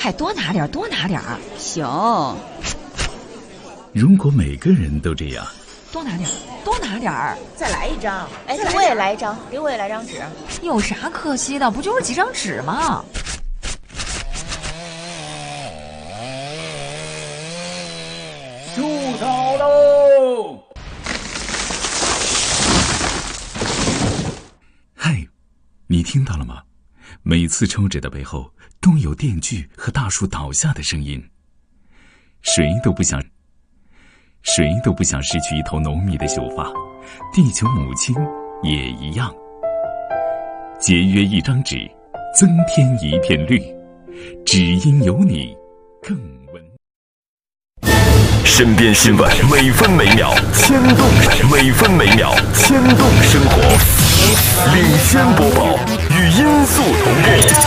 还多拿点，多拿点。 行。 如果每个人都这样， 多拿点，多拿点。 再来一张。哎，给我也来一张，给我也来张纸。 有啥可惜的？不就是几张纸吗？ 住手喽！嗨，你听到了吗？每次抽纸的背后都有电锯和大树倒下的声音。谁都不想失去一头浓密的秀发，地球母亲也一样。节约一张纸，增添一片绿，只因有你更温。 身边新闻每分每秒牵动，每分每秒牵动生活。领先播报，与音速同步。